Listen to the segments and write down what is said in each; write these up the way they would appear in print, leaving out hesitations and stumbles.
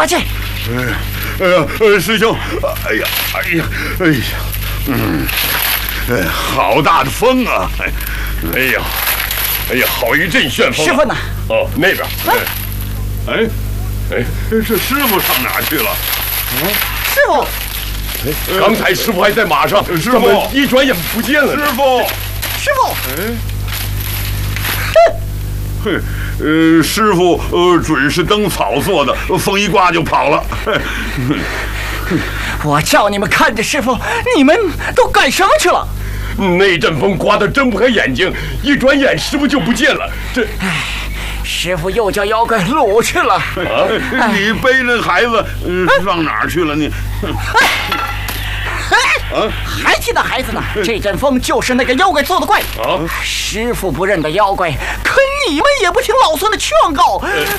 快去！ 师兄，哎呀，好大的风啊！哎呀，好一阵旋风！ 师傅呢？ 哦，那边。这师傅上哪去了？ 师傅， 刚才师傅还在马上，师傅一转眼不见了。 师傅， 师傅准是蹬草做的，风一刮就跑了。 我叫你们看着师傅，你们都干什么去了？ 那阵风刮得睁不开眼睛，一转眼师傅就不见了。 师傅又叫妖怪掳去了。 你背着孩子上哪儿去了你？ 还提那孩子呢？这阵风就是那个妖怪做的怪。师傅不认得妖怪，可你们也不听老孙的劝告。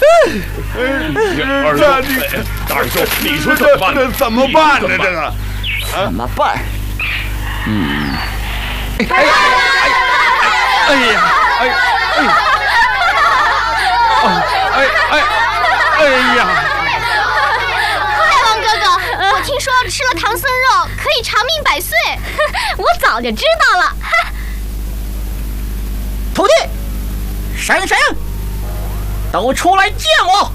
二兄，你说怎么办？这怎么办呢？这个怎么办？ 海王哥哥，我听说吃了唐僧肉可以长命100岁，我早就知道了。 徒弟，婶婶，都出来见我！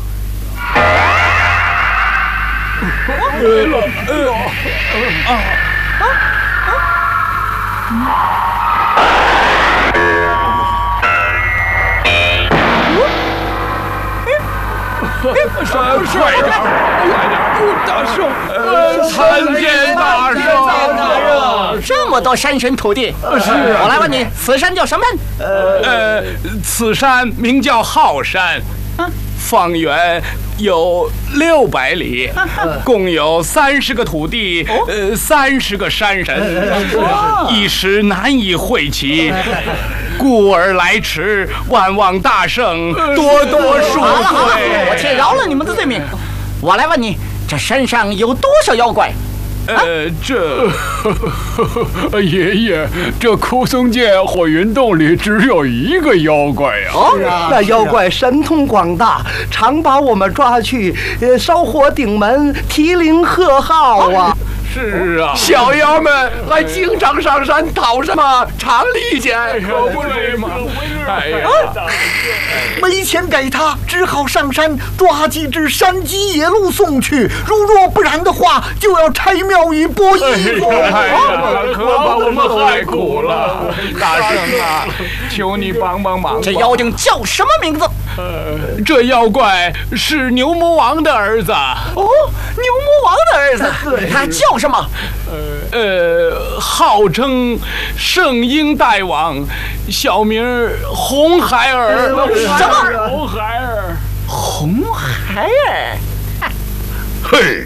快点！大圣，参见大圣！ 这么多山神徒弟， 是啊。 我来问你，此山叫什么山？ 此山名叫浩山，方圆有600里，共有30个土地，30个山神，一时难以会齐。故而来迟，万望大圣多多恕罪。 我且饶了你们的罪名。我来问你，这山上有多少妖怪？ 爷爷，这枯松涧火云洞里只有1个妖怪呀！ 那妖怪神通广大，常把我们抓去，烧火顶门，提灵贺号啊！ 是啊， 小妖们还经常上山讨什么常利钱， 可不是嘛！哎呀， 没钱给他，只好上山抓几只山鸡野鹿送去。如若不然的话，就要拆庙宇剥衣服。 可把我们害苦了。大圣啊，求你帮帮忙！ 这妖精叫什么名字？ 这妖怪是牛魔王的儿子。 牛魔王的儿子，他叫什么？ 号称圣婴大王，小名红孩儿。 什么？ 红孩儿？ 红孩儿？ 嘿，